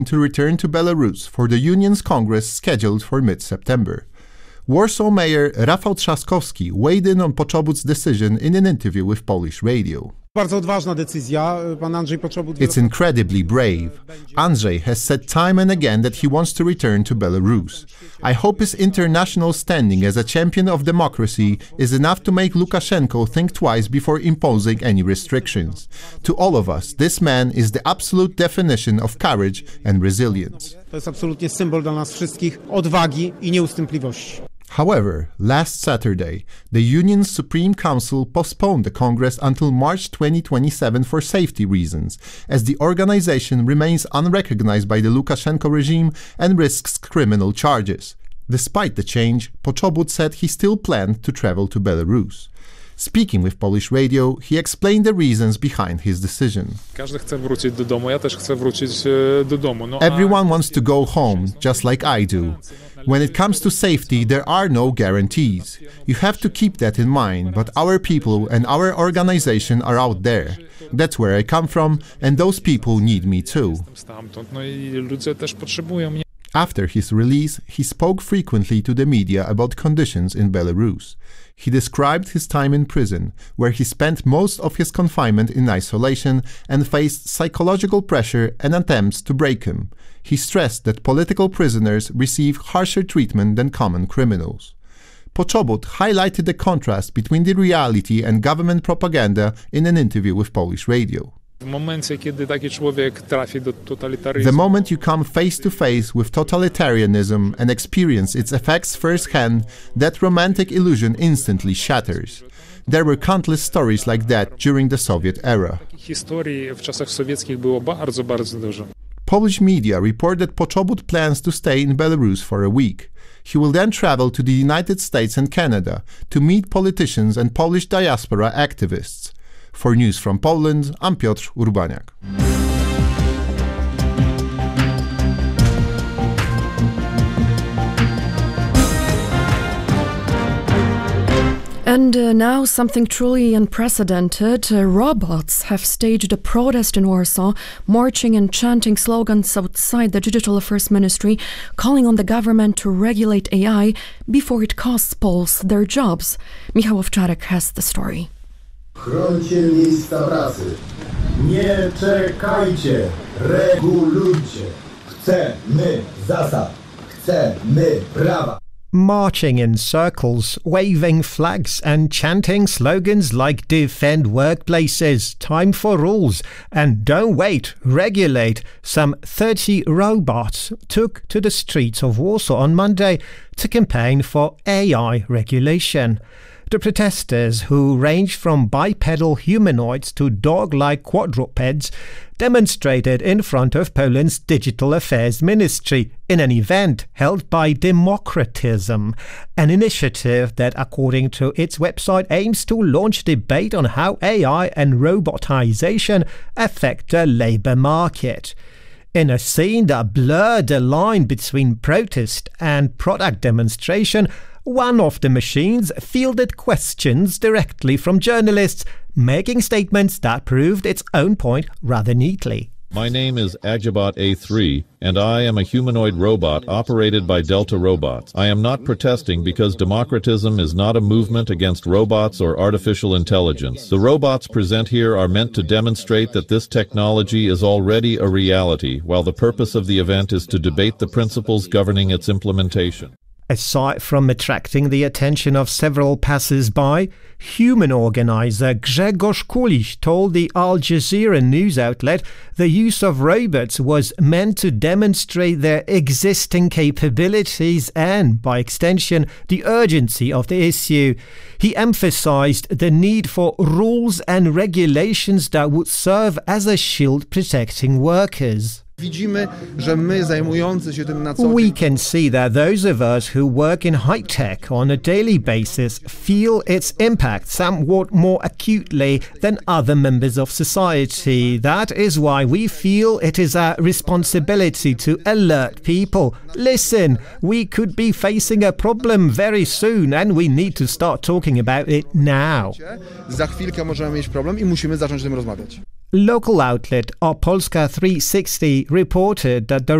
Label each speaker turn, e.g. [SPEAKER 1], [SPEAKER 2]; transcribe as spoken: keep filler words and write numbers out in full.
[SPEAKER 1] to return to Belarus for the Union's Congress scheduled for mid-September. Warsaw Mayor Rafał Trzaskowski weighed in on Poczobut's decision in an interview with Polish radio. It's incredibly brave. Andrzej has said time and again that he wants to return to Belarus. I hope his international standing as a champion of democracy is enough to make Lukashenko think twice before imposing any restrictions. To all of us, this man is the absolute definition of courage and resilience.
[SPEAKER 2] To jest absolutnie symbol dla nas wszystkich odwagi i nieustępliwości.
[SPEAKER 1] However, last Saturday, the Union's Supreme Council postponed the Congress until March twenty twenty-seven for safety reasons, as the organization remains unrecognized by the Lukashenko regime and risks criminal charges. Despite the change, Poczobut said he still planned to travel to Belarus. Speaking with Polish radio, he explained the reasons behind his decision. Everyone wants to go home, just like I do. When it comes to safety, there are no guarantees. You have to keep that in mind, but our people and our organization are out there. That's where I come from, and those people need me too. After his release, he spoke frequently to the media about conditions in Belarus. He described his time in prison, where he spent most of his confinement in isolation and faced psychological pressure and attempts to break him. He stressed that political prisoners receive harsher treatment than common criminals. Poczobut highlighted the contrast between the reality and government propaganda in an interview with Polish radio. The moment you come face to face with totalitarianism and experience its effects firsthand, that romantic illusion instantly shatters. There were countless stories like that during the Soviet era. Polish media report that Poczobut plans to stay in Belarus for a week. He will then travel to the United States and Canada to meet politicians and Polish diaspora activists. For News from Poland, I'm Piotr Urbaniak.
[SPEAKER 3] And uh, now something truly unprecedented. Uh, robots have staged a protest in Warsaw, marching and chanting slogans outside the Digital Affairs Ministry, calling on the government to regulate A I before it costs Poles their jobs. Michał Owczarek has the story.
[SPEAKER 4] Chroncie miejsca pracy. Nie czekajcie. Regulujcie. Chcemy zasad. Chcemy prawa.
[SPEAKER 5] Marching in circles, waving flags and chanting slogans like defend workplaces, time for rules, and don't wait, regulate, some thirty robots took to the streets of Warsaw on Monday to campaign for A I regulation. The protesters, who ranged from bipedal humanoids to dog-like quadrupeds, demonstrated in front of Poland's Digital Affairs Ministry in an event held by Democratism, an initiative that, according to its website, aims to launch debate on how A I and robotization affect the labour market. In a scene that blurred the line between protest and product demonstration, one of the machines fielded questions directly from journalists, making statements that proved its own point rather neatly.
[SPEAKER 6] My name is Agibot A three, and I am a humanoid robot operated by Delta Robots. I am not protesting because democratism is not a movement against robots or artificial intelligence. The robots present here are meant to demonstrate that this technology is already a reality, while the purpose of the event is to debate the principles governing its implementation.
[SPEAKER 5] Aside from attracting the attention of several passers-by, human organizer Grzegorz Kuliś told the Al Jazeera news outlet the use of robots was meant to demonstrate their existing capabilities and, by extension, the urgency of the issue. He emphasized the need for rules and regulations that would serve as a shield protecting workers. We can see that those of us who work in high-tech on a daily basis feel its impact somewhat more acutely than other members of society. That is why we feel it is our responsibility to alert people. Listen, we could be facing a problem very soon and we need to start talking about it now. Local outlet Opolska three sixty reported that the